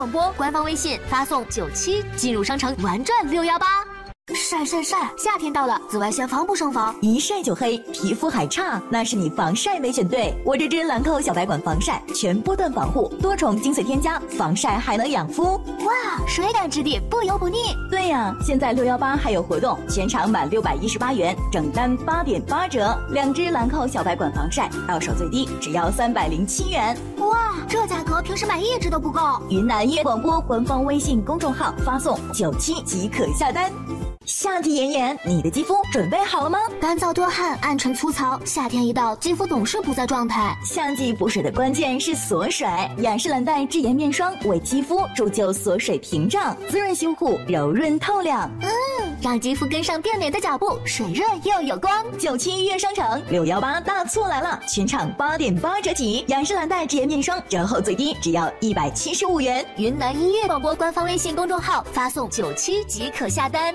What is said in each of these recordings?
广播官方微信发送97，进入商城玩转618。晒晒晒！夏天到了，紫外线防不胜防， 一晒就黑，皮肤还差，那是你防晒没选对。我这支兰蔻小白管防晒，全波段防护，多重精粹添加，防晒还能养肤。 哇，水感质地，不油不腻。 对呀，现在618还有活动，全场满618元，整单8.8折。2支兰蔻小白管防晒，到手最低只要307元。 哇，这价格平时买1支都不够。 云南音乐广播官方微信公众号发送97即可下单。夏季炎炎，你的肌肤准备好了吗？ 干燥多汗，暗沉粗糙，夏天一到，肌肤总是不在状态。 夏季补水的关键是锁水，雅诗兰黛智妍面霜为肌肤铸就锁水屏障，滋润修护，柔润透亮。 让肌肤跟上变美的脚步，水润又有光。 97月商城618大促来了，全场8.8折起，雅诗兰黛智妍面霜折后最低只要175元。 云南音乐广播官方微信公众号发送97即可下单。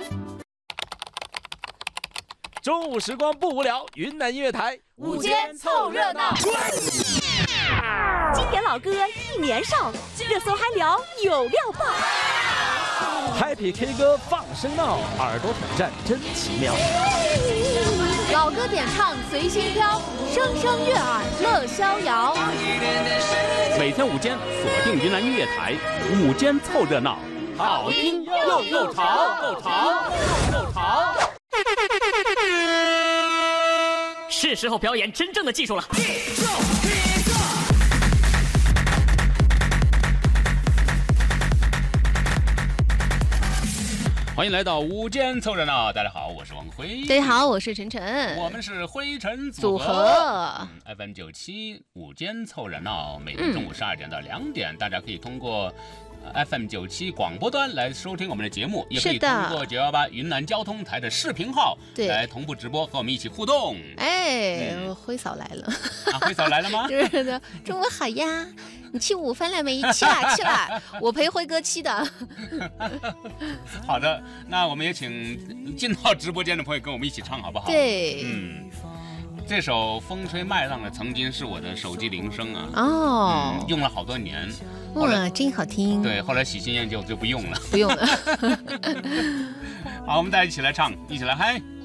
中午时光不无聊，云南音乐台午间凑热闹。 经典老歌一年少，热搜嗨聊有料爆。 Happy K 歌放声闹，耳朵挑战真奇妙。 老歌点唱随心飘，声声悦耳乐逍遥。 每天午间锁定云南音乐台，午间凑热闹，好听又潮，够潮。 是时候表演真正的技术了。 欢迎来到午间凑热闹，大家好，我是王辉。 大家好，我是晨晨。 我们是灰尘组合。 FM 97午间凑热闹，每天中午12点到2点，大家可以通过FM 97广播端来收听我们的节目，也可以通过918云南交通台的视频号来同步直播，和我们一起互动。 辉嫂来了辉嫂来了吗？ 是的，中午好呀，你吃午饭了没？吃了，我陪辉哥吃的。 好的，那我们也请进到直播间的朋友跟我们一起唱好不好？ 对， 这首《风吹麦浪》的曾经是我的手机铃声啊，用了好多年。 哇，真好听。 对，后来喜新厌旧就不用了。 不用了。 好，我们大家一起来唱，一起来嗨。